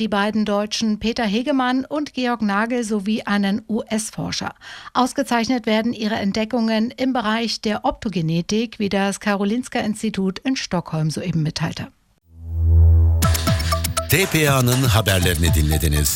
die beiden Deutschen Peter Hegemann und Georg Nagel sowie einen US-Forscher. Ausgezeichnet werden ihre Entdeckungen im Bereich der Optogenetik, wie das Karolinska-Institut in Stockholm soeben mitteilte. TPA'nın haberlerini dinlediniz.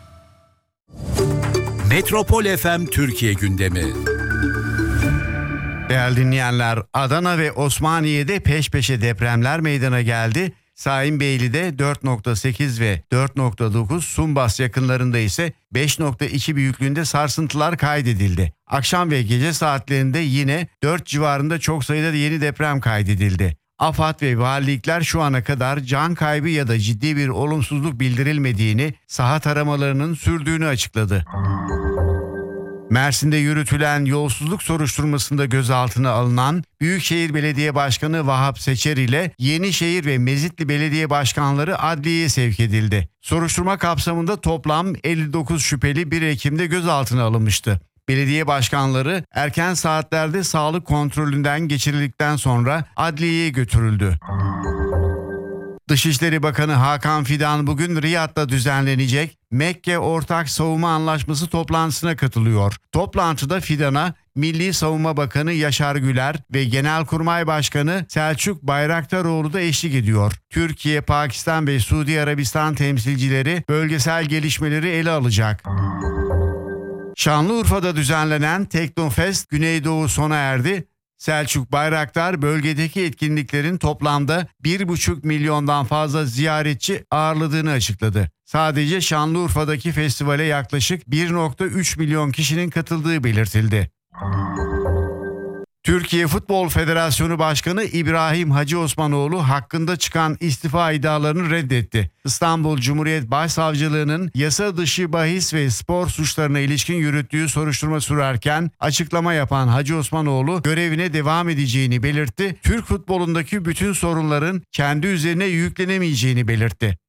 Metropol FM Türkiye gündemi. Değerli dinleyenler, Adana ve Osmaniye'de peş peşe depremler meydana geldi. Saimbeyli'de 4.8 ve 4.9, Sumbas yakınlarında ise 5.2 büyüklüğünde sarsıntılar kaydedildi. Akşam ve gece saatlerinde yine 4 civarında çok sayıda yeni deprem kaydedildi. AFAD ve valilikler şu ana kadar can kaybı ya da ciddi bir olumsuzluk bildirilmediğini, saha taramalarının sürdüğünü açıkladı. Mersin'de yürütülen yolsuzluk soruşturmasında gözaltına alınan Büyükşehir Belediye Başkanı Vahap Seçer ile Yenişehir ve Mezitli Belediye Başkanları adliyeye sevk edildi. Soruşturma kapsamında toplam 59 şüpheli 1 Ekim'de gözaltına alınmıştı. Belediye başkanları erken saatlerde sağlık kontrolünden geçirildikten sonra adliyeye götürüldü. Dışişleri Bakanı Hakan Fidan bugün Riyad'da düzenlenecek Mekke Ortak Savunma Anlaşması toplantısına katılıyor. Toplantıda Fidan'a Milli Savunma Bakanı Yaşar Güler ve Genelkurmay Başkanı Selçuk Bayraktaroğlu da eşlik ediyor. Türkiye, Pakistan ve Suudi Arabistan temsilcileri bölgesel gelişmeleri ele alacak. Şanlıurfa'da düzenlenen Teknofest Güneydoğu sona erdi. Selçuk Bayraktar bölgedeki etkinliklerin toplamda 1,5 milyondan fazla ziyaretçi ağırladığını açıkladı. Sadece Şanlıurfa'daki festivale yaklaşık 1,3 milyon kişinin katıldığı belirtildi. Türkiye Futbol Federasyonu Başkanı İbrahim Hacı Osmanoğlu hakkında çıkan istifa iddialarını reddetti. İstanbul Cumhuriyet Başsavcılığı'nın yasa dışı bahis ve spor suçlarına ilişkin yürüttüğü soruşturma sürerken açıklama yapan Hacı Osmanoğlu görevine devam edeceğini belirtti. Türk futbolundaki bütün sorunların kendi üzerine yüklenemeyeceğini belirtti.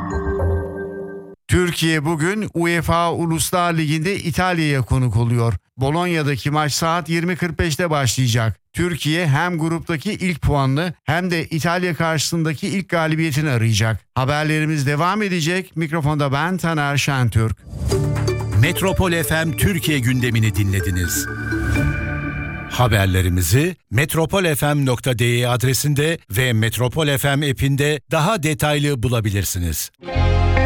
Türkiye bugün UEFA Uluslar Ligi'nde İtalya'ya konuk oluyor. Bolonya'daki maç saat 20.45'te başlayacak. Türkiye hem gruptaki ilk puanını hem de İtalya karşısındaki ilk galibiyetini arayacak. Haberlerimiz devam edecek. Mikrofonda ben Taner Şentürk. Metropol FM Türkiye gündemini dinlediniz. Haberlerimizi metropolfm.de adresinde ve Metropol FM app'inde daha detaylı bulabilirsiniz.